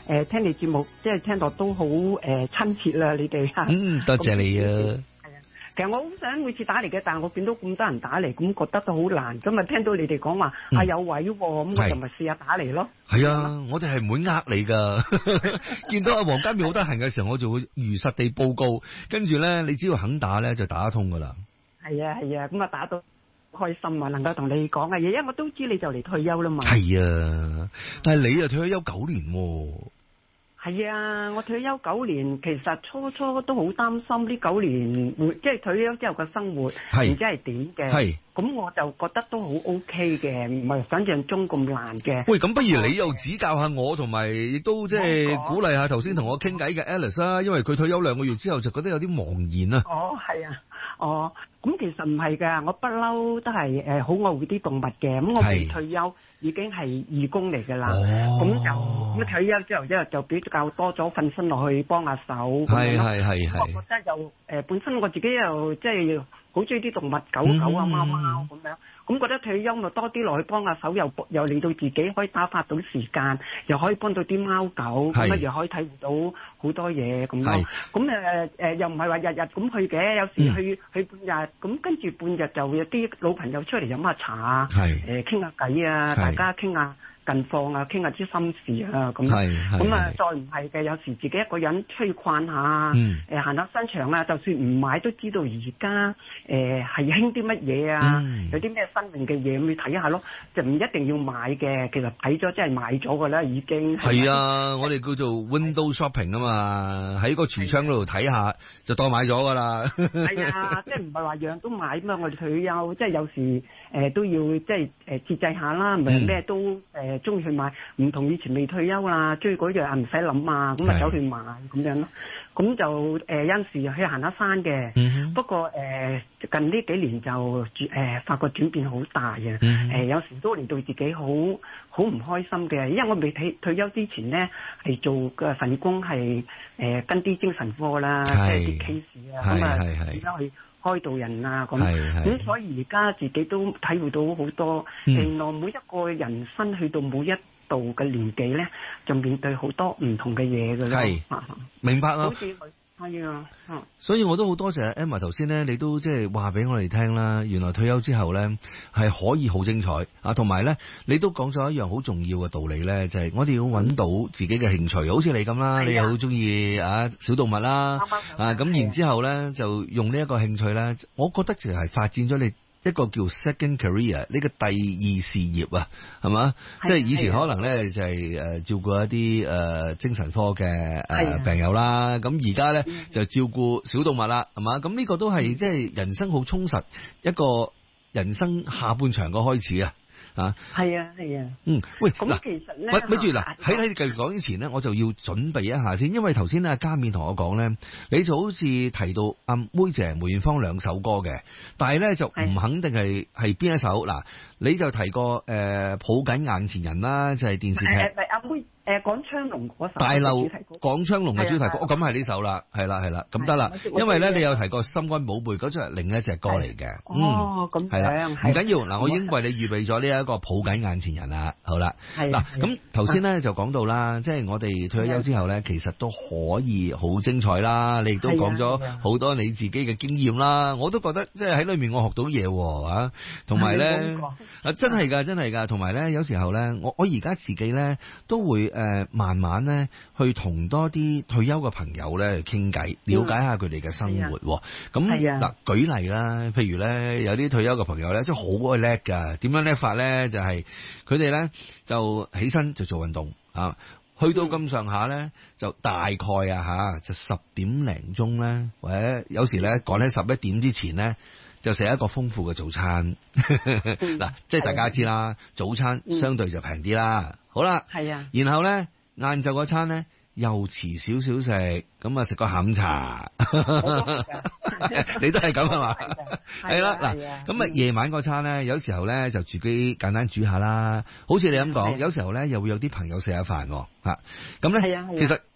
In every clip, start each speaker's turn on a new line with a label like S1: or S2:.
S1: 聽你節目，即係聽到都好親切啦，你哋嚇。
S2: 多謝你啊。
S1: 其實我好想每次打嚟嘅，但係我見到咁多人打嚟，咁覺得都好難。咁啊聽到你哋講話有位喎，咁我就咪試下打嚟咯。
S2: 係啊，我哋係唔會呃你噶。見到阿黃家妙好得閒嘅時候，我就會如實地報告。跟住咧，你只要肯打咧，就打得通噶啦。係
S1: 啊，咁啊打到開心啊，能夠同你講嘅嘢，因為我都知你就嚟退休啦嘛。
S2: 係啊，但係你又退咗休9年喎。
S1: 係啊，我退休9年，其實初都好擔心呢9年會即係退休之後嘅生活，唔知係點嘅。係，咁我就覺得都好 OK 嘅，唔係想象中咁難嘅。喂，咁不如你又指教下我，同埋亦都即係鼓勵下頭先同我傾偈嘅 Alice 啦，因為佢退休2個月之後就覺得有啲茫然啊。哦，係啊，咁其實唔係㗎，我不嬲都係好愛護啲動物嘅，咁我未退休已經係義工嚟㗎啦。咁就退休之後就比較多咗瞓身落去幫下手。係。我覺得又本身我自己又即係好中意啲動物，狗狗啊、貓貓咁樣。咁覺得退休咪多啲落去幫下手，又令到自己可以打發到時間，又可以幫到啲貓狗，咁啊又可以體會到好多嘢咁咯。咁又唔係話日日咁去嘅，有時去半日，咁跟住半日就有啲老朋友出嚟飲下茶啊，傾下偈啊，大家傾下近況啊，傾下啲心事啊，咁啊再唔係嘅，有時自己一個人出去逛下，行下商場啊，就算唔買都知道而家係興啲乜嘢啊，有啲咩新穎嘅嘢咁去睇下咯，就唔一定要買嘅，其實睇咗即係買咗噶啦，已經係啊，我哋叫做 window shopping 啊嘛，喺個櫥窗嗰度睇下就當買咗噶啦。係啊，即係唔係話樣都買嘛，我哋退休即係有時都要即係節制下啦，唔係咩都中意去買，唔同以前未退休啦，追嗰樣唔使諗啊，咁啊走去買咁樣咯。咁就有陣時去行下山嘅，不過近呢幾年就發覺轉變好大嘅，有時都令到自己好唔開心嘅，因為我未退休之前呢，係做嘅份工係跟啲精神科啦，即係啲 case 啊，咁啊而家去開導人啊咁所以而家自己都體會到好多，原來每一個人生去到每一度嘅年紀咧，就面對好多唔同嘅嘢㗎啦。係，明白啊。好似係啊，所以我都好多謝 Emma 頭先咧，你都即係話俾我哋聽啦。原來退休之後咧係可以好精彩啊，同埋咧你都講咗一樣好重要嘅道理咧，就係我哋要揾到自己嘅興趣，好似你咁啦，你又好中意小動物啦，咁然之後咧就用呢一個興趣咧，我覺得就係發展咗你一個叫 second career 呢個第二事業啊，係嘛？即係以前可能咧就係照顧一啲精神科嘅病友啦，咁而家咧就照顧小動物啦，係嘛？咁呢個都係即係人生好充實一個人生下半場嘅開始啊！係啊，喂，咁其實咧，咪住嗱，喺你繼續講之前咧，我就要準備一下先，因為頭先咧家面同我講咧，你就好似提到阿妹姐梅艷芳2首歌嘅，但係咧就唔肯定係邊一首嗱，你就提過抱緊眼前人啦，就係電視劇阿妹。廣昌隆嗰首大樓廣昌隆嘅主題曲，咁係呢首啦，係啦，咁得啦，因為咧你有提過心肝寶貝嗰隻係另一隻歌嚟嘅，咁係啦，唔緊要嗱，我已經為你預備咗呢一個抱緊眼前人啦，好啦，嗱，咁頭先咧就講到啦，即係我哋退咗休之後咧，其實都可以好精彩啦，你亦都講咗好多你自己嘅經驗啦，我都覺得即係喺裏面我學到嘢啊，同埋咧真係噶，同埋咧有時候咧，我而家自己咧都會。慢慢咧去同多啲退休嘅朋友咧傾偈，了解下佢哋嘅生活。咁嗱，舉例啦，譬如咧有啲退休嘅朋友咧，即係好鬼叻㗎。點樣叻法咧？就係佢哋咧就起身就做運動啊。去到咁上下咧，就大概就10點零鐘咧，或者有時咧趕喺11點之前咧，就食一個豐富嘅早餐。嗱，即係大家知啦，早餐相對就平啲啦。好啦，然後咧晏晝嗰餐咧又遲少少食，咁啊食個下午茶，你都係咁係嘛？係啦，嗱，咁啊夜晚嗰餐咧，有時候咧就自己簡單煮下啦。好似你咁講，有時候咧又會有啲朋友食下飯，咁咧其實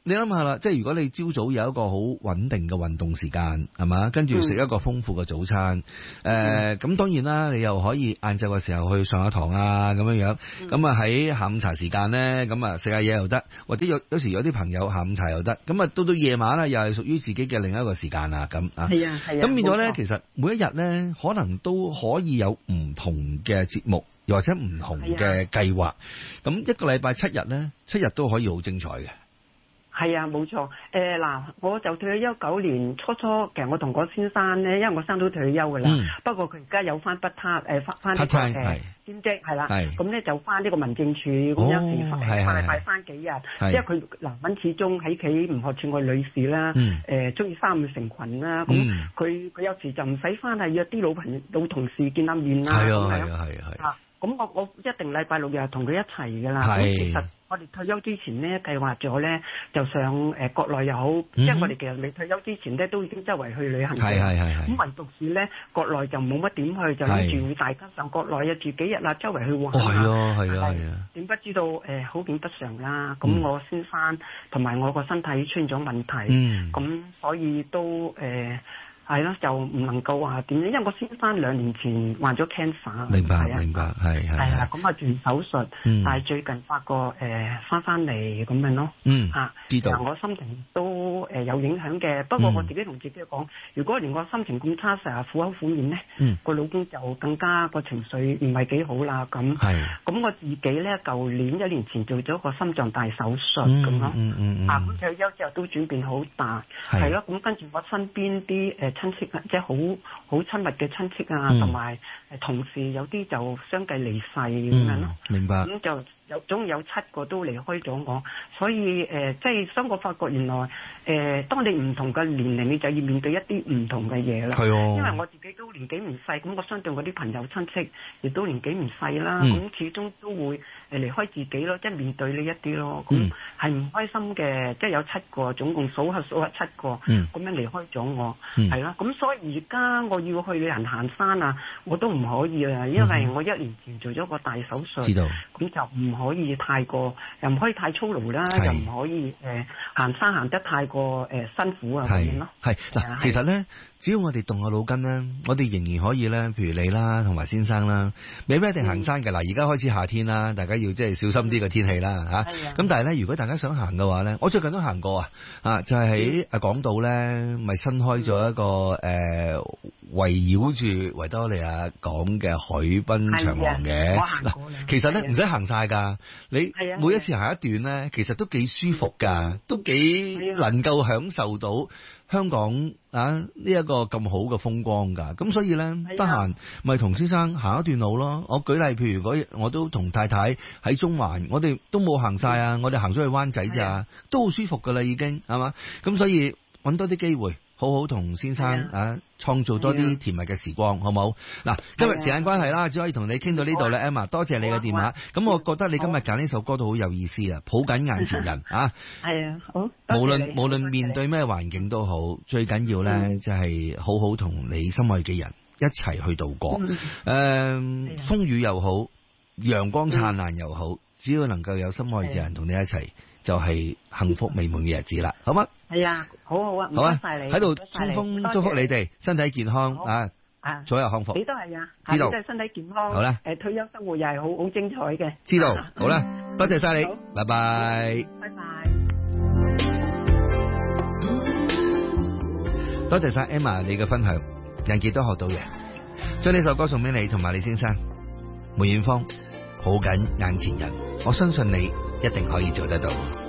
S2: 你諗下啦，即係如果你朝早有一個好穩定嘅運動時間，係嘛，跟住食一個豐富嘅早餐，咁當然啦，你又可以晏晝嘅時候去上下堂啊，咁樣，咁啊喺下午茶時間咧，咁啊食下嘢又得，或者有時有啲朋友下午茶又得，咁啊到夜晚啦，又係屬於自己嘅另一個時間啦，咁啊，係啊，咁變咗咧，其實每一日咧，可能都可以有唔同嘅節目，又或者唔同嘅計劃，咁一個禮拜7日咧，7日都可以好精彩嘅。
S1: 係啊，冇錯。嗱，我就退休9年，初，其實我同我先生咧，因為我生都退休㗎啦。不過佢而家有翻筆攤，翻呢個兼職係啦。咁咧就翻呢個民政處咁樣時翻禮拜翻幾日。因為佢男人始終喺企唔學似我女士啦。中意3、5成群啦。咁佢有時就唔使翻，係約啲老同事見下面啦。係啊。咁我一定禮拜6日同佢一齊㗎啦。其實我哋退休之前咧計劃咗咧，就上國內又好，因為我哋其實未退休之前咧都已經周圍去旅行嘅。咁唯獨是咧國內就冇乜點去，就諗住大家上國內啊住幾日啦，周圍去玩。係啊。點不知道好景不常啦。咁我先生同埋我個身體出現咗問題。咁所以都係咯，就唔能夠話點，因為我先生2年前患咗 cancer。明白，係啦，咁啊做手術，但係最近發覺翻嚟咁樣咯。知道。我心情都有影響嘅，不過我自己同自己講，如果連我心情咁差，成日苦口苦面咧，個老公就更加個情緒唔係幾好啦。咁我自己咧，舊年1年前做咗個心臟大手術咁咯。咁退休之後都轉變好大。係咯，咁跟住我身邊啲親戚啊，即係好親密嘅親戚啊，同埋同事有啲就相繼離世咁樣咯。明白。咁就總有7個都離開咗我，所以即係當我發覺原來當你唔同嘅年齡，你就要面對一啲唔同嘅嘢啦。因為我自己都年紀唔細，咁我相對我啲朋友親戚亦都年紀唔細啦，咁始終都會離開自己咯，即係面對呢一啲咯。咁係唔開心嘅，即係有7個，總共數下7個，咁樣離開咗我，係啦。咁所以而家我要去旅行行山啊，我都唔可以啊，因為我1年前做咗個大手術，咁就唔可以太過，又唔可以太操勞啦，又唔可以行山行得太過辛苦啊咁樣咯。係嗱，
S2: 其實咧，只要我哋動下腦筋咧，我哋仍然可以咧，譬如你啦，同埋先生啦，未必一定行山嘅。嗱，而家開始夏天啦，大家要即係小心啲嘅天氣啦嚇。咁但係咧，如果大家想行嘅話咧，我最近都行過就係喺港島咧，咪新開咗一個圍繞住維多利亞港嘅海濱長廊嘅。嗱，其實咧唔使行晒㗎，你每一次行一段咧，其實都幾舒服㗎，都幾能夠享受到香港呢一個咁好嘅風光㗎。咁所以咧，得閒咪同先生行一段路咯。我舉例，譬如我都同太太喺中環，我哋都冇行晒啊，我哋行咗去灣仔咋，都好舒服㗎啦，已經係嘛。咁所以揾多啲機會，好好同先生創造多啲甜蜜嘅時光，好冇？嗱，今日時間關係啦，只可以同你傾到呢度啦，Emma，多謝你嘅電話。咁我覺得你今日揀呢首歌都好有意思啊，抱緊眼前人啊。係啊，好。無論面對咩環境都好，最緊要咧就係好好同你心愛嘅人一齊去度過。風雨又好，陽光燦爛又好，只要能夠有心愛嘅人同你一齊，就係幸福美滿嘅日子啦，好嗎？係啊，好啊，唔該晒你，喺度衷心祝福你哋身體健康早日康復。你都係啊，知道，即係身體健康。好啦，退休生活又係好精彩嘅。知道，好啦，多謝晒你，拜拜。拜拜。多謝晒 Emma 你嘅分享，人傑都學到嘢。將呢首歌送俾你同埋李先生。梅艷芳，抱緊眼前人，我相信你一定可以做得到。